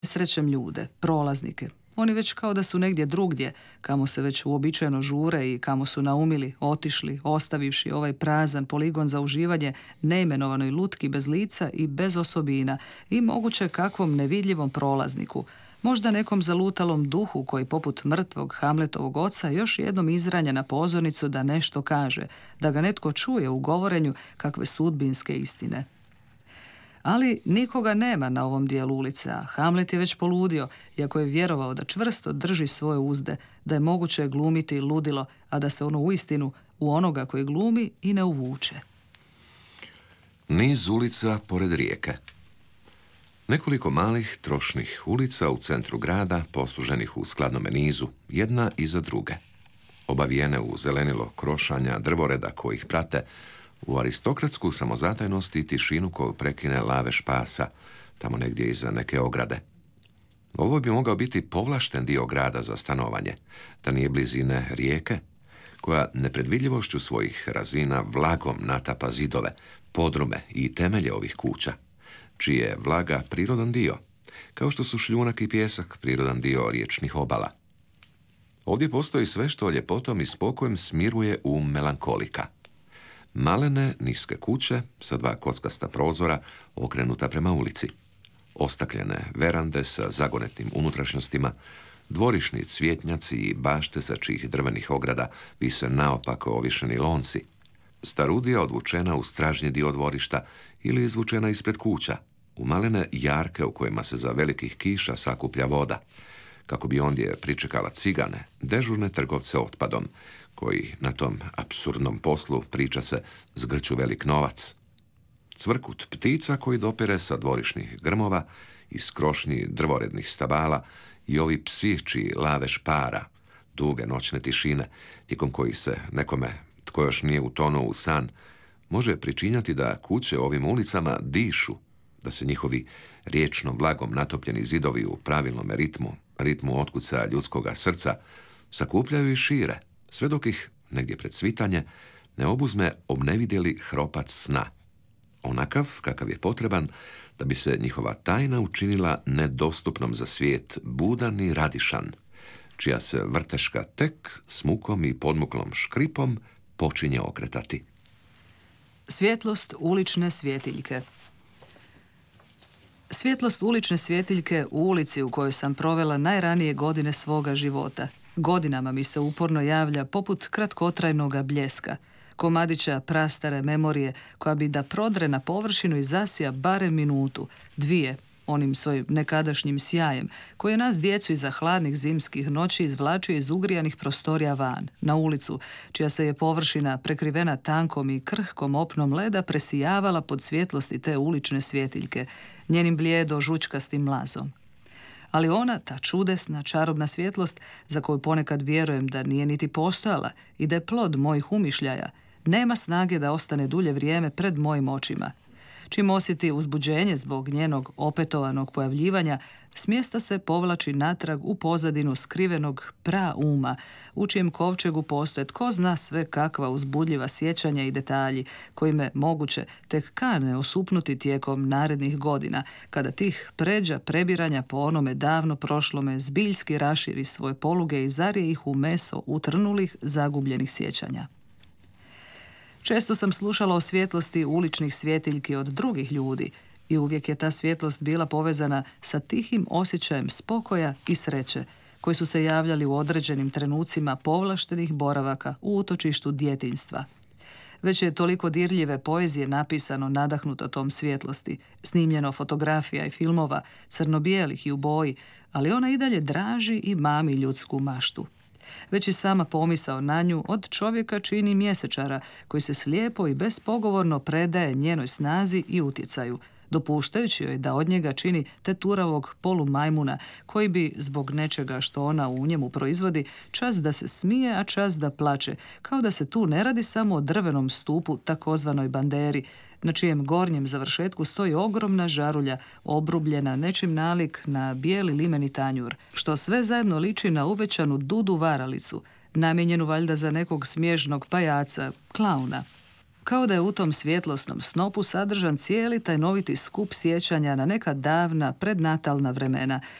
Srećem ljude, prolaznike. Oni već kao da su negdje drugdje, kamo se već uobičajeno žure i kamo su naumili, otišli, ostavivši ovaj prazan poligon za uživanje neimenovanoj lutki bez lica i bez osobina i moguće kakvom nevidljivom prolazniku, možda nekom zalutalom duhu koji poput mrtvog Hamletovog oca još jednom izranja na pozornicu da nešto kaže, da ga netko čuje u govorenju kakve sudbinske istine. Ali nikoga nema na ovom dijelu ulice, a Hamlet je već poludio, iako je vjerovao da čvrsto drži svoje uzde, da je moguće glumiti ludilo, a da se ono uistinu u onoga koji glumi i ne uvuče. Niz ulica pored rijeke. Nekoliko malih trošnih ulica u centru grada, posluženih u skladnome nizu, jedna iza druge. Obavijene u zelenilo krošanja drvoreda koji ih prate, u aristokratsku samozatajnost i tišinu koju prekine lavež pasa, tamo negdje iza neke ograde. Ovo bi mogao biti povlašten dio grada za stanovanje, da nije blizine rijeke, koja nepredvidljivošću svojih razina vlagom natapa zidove, podrume i temelje ovih kuća, čiji je vlaga prirodan dio, kao što su šljunak i pjesak prirodan dio riječnih obala. Ovdje postoji sve što ljepotom i spokojem smiruje melankolika. Malene, niske kuće sa dva kockasta prozora okrenuta prema ulici. Ostakljene verande sa zagonetnim unutrašnjostima, dvorišni cvjetnjaci i bašte sa čijih drvenih ograda vise naopako ovišeni lonci. Starudija odvučena u stražnji dio dvorišta ili izvučena ispred kuća, u malene jarke u kojima se za velikih kiša sakuplja voda, kako bi ondje pričekala cigane, dežurne trgovce otpadom, koji na tom apsurdnom poslu, priča se, zgrću velik novac. Cvrkut ptica koji dopire sa dvorišnih grmova, iz krošnji drvorednih stabala i ovi psi čiji lavež para, duge noćne tišine, tijekom koji se nekome, tko još nije utonuo u san, može pričinjati da kuće ovim ulicama dišu, da se njihovi riječnom vlagom natopljeni zidovi u pravilnom ritmu otkuca ljudskoga srca, sakupljaju i šire, sve dok ih, negdje pred svitanje, ne obuzme obnevidjeli hropac sna. Onakav kakav je potreban da bi se njihova tajna učinila nedostupnom za svijet, budan i radišan, čija se vrteška tek s mukom i podmuklom škripom počinje okretati. Svjetlost ulične svjetiljke. Svjetlost ulične svjetiljke u ulici u kojoj sam provela najranije godine svoga života. Godinama mi se uporno javlja poput kratkotrajnoga bljeska, komadića prastare memorije koja bi da prodre na površinu i zasija barem minutu, dvije, onim svojim nekadašnjim sjajem, koji je nas djecu iza hladnih zimskih noći izvlačio iz ugrijanih prostorija van, na ulicu, čija se je površina prekrivena tankom i krhkom opnom leda presijavala pod svjetlosti te ulične svjetiljke, njenim blijedo žučkastim mlazom. Ali ona, ta čudesna, čarobna svjetlost, za koju ponekad vjerujem da nije niti postojala i da je plod mojih umišljaja, nema snage da ostane dulje vrijeme pred mojim očima. Čim osjeti uzbuđenje zbog njenog opetovanog pojavljivanja, smjesta se povlači natrag u pozadinu skrivenog prauma, u čijem kovčegu postoje tko zna sve kakva uzbudljiva sjećanja i detalji, koji me moguće tek kane osupnuti tijekom narednih godina, kada tih pređa prebiranja po onome davno prošlome zbiljski raširi svoje poluge i zarije ih u meso utrnulih, zagubljenih sjećanja. Često sam slušala o svjetlosti uličnih svjetiljki od drugih ljudi i uvijek je ta svjetlost bila povezana sa tihim osjećajem spokoja i sreće, koji su se javljali u određenim trenucima povlaštenih boravaka u utočištu djetinjstva. Već je toliko dirljive poezije napisano nadahnuto tom svjetlosti, snimljeno fotografija i filmova, crno-bijelih i u boji, ali ona i dalje draži i mami ljudsku maštu. Već i sama pomisao na nju od čovjeka čini mjesečara koji se slijepo i bespogovorno predaje njenoj snazi i utjecaju, dopuštajući joj da od njega čini teturavog polumajmuna koji bi, zbog nečega što ona u njemu proizvodi, čas da se smije, a čas da plače, kao da se tu ne radi samo o drvenom stupu, takozvanoj banderi, na čijem gornjem završetku stoji ogromna žarulja, obrubljena nečim nalik na bijeli limeni tanjur, što sve zajedno liči na uvećanu dudu varalicu, namijenjenu valjda za nekog smiješnog pajaca, klauna. Kao da je u tom svjetlosnom snopu sadržan cijeli tajnoviti skup sjećanja na neka davna, prednatalna vremena,